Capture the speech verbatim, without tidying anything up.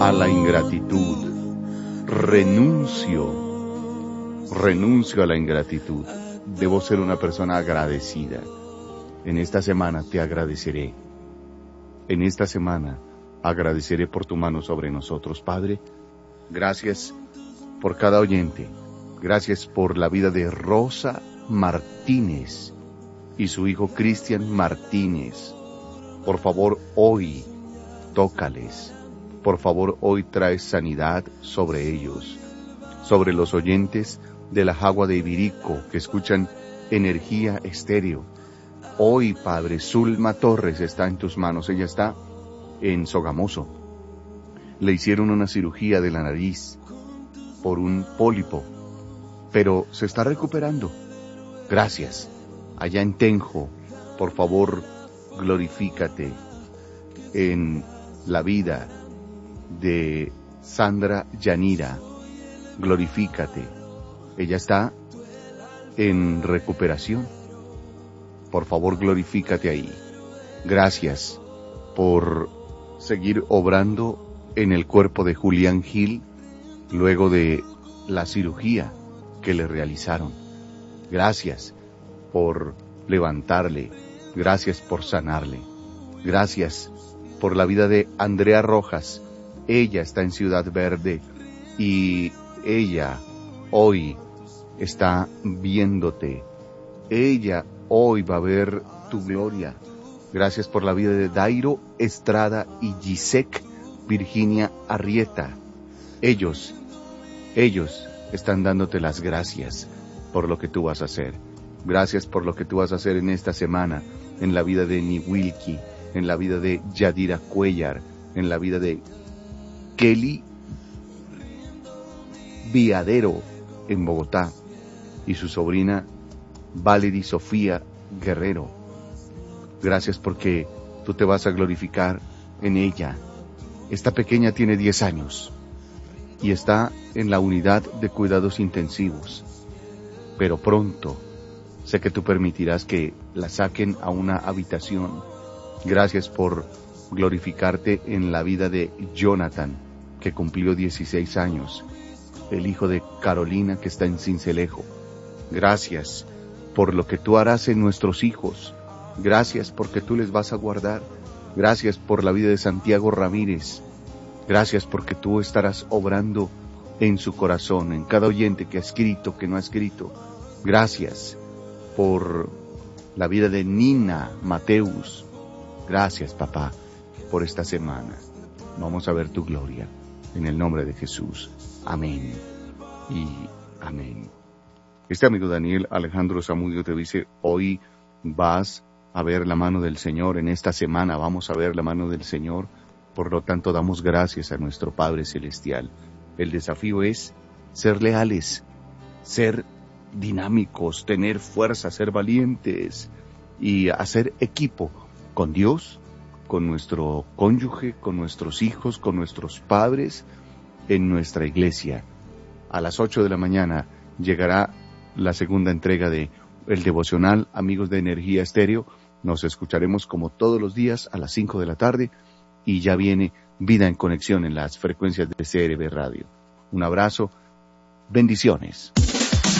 a la ingratitud. Renuncio, renuncio a la ingratitud. Debo ser una persona agradecida. En esta semana te agradeceré. En esta semana agradeceré por tu mano sobre nosotros, Padre. Gracias por cada oyente. Gracias por la vida de Rosa Martínez y su hijo Cristian Martínez. Por favor, hoy tócales. Por favor, hoy trae sanidad sobre ellos, sobre los oyentes de la Jagua de Ibirico que escuchan Energía Estéreo. Hoy, Padre, Zulma Torres está en tus manos. Ella está en Sogamoso. Le hicieron una cirugía de la nariz por un pólipo, pero se está recuperando. Gracias. Allá en Tenjo, por favor, glorifícate en la vida de Sandra Yanira. Glorifícate. Ella está en recuperación. Por favor, glorifícate ahí. Gracias por seguir obrando en el cuerpo de Julián Gil luego de la cirugía que le realizaron. Gracias por levantarle. Gracias por sanarle. Gracias por la vida de Andrea Rojas. Ella está en Ciudad Verde y ella hoy está viéndote. Ella hoy va a ver tu gloria. Gracias por la vida de Dairo Estrada y Gisek Virginia Arrieta. Ellos, ellos están dándote las gracias por lo que tú vas a hacer. Gracias por lo que tú vas a hacer en esta semana, en la vida de Niwilki, en la vida de Yadira Cuellar, en la vida de Kelly Viadero en Bogotá y su sobrina Valerie Sofía Guerrero. Gracias porque tú te vas a glorificar en ella. Esta pequeña tiene diez años y está en la unidad de cuidados intensivos, pero pronto sé que tú permitirás que la saquen a una habitación. Gracias por glorificarte en la vida de Jonathan, que cumplió dieciséis años, el hijo de Carolina que está en Cincelejo. Gracias por lo que tú harás en nuestros hijos. Gracias porque tú les vas a guardar. Gracias por la vida de Santiago Ramírez. Gracias porque tú estarás obrando en su corazón, en cada oyente que ha escrito, que no ha escrito. Gracias por la vida de Nina Mateus. Gracias, papá, por esta semana. Vamos a ver tu gloria. En el nombre de Jesús. Amén y amén. Este amigo Daniel Alejandro Zamudio te dice, hoy vas a ver la mano del Señor. En esta semana vamos a ver la mano del Señor. Por lo tanto, damos gracias a nuestro Padre Celestial. El desafío es ser leales, ser dinámicos, tener fuerza, ser valientes y hacer equipo con Dios, con nuestro cónyuge, con nuestros hijos, con nuestros padres, en nuestra iglesia. A las ocho de la mañana llegará la segunda entrega de el devocional Amigos de Energía Estéreo. Nos escucharemos como todos los días a las cinco de la tarde y ya viene Vida en Conexión en las frecuencias de C R B Radio. Un abrazo, bendiciones.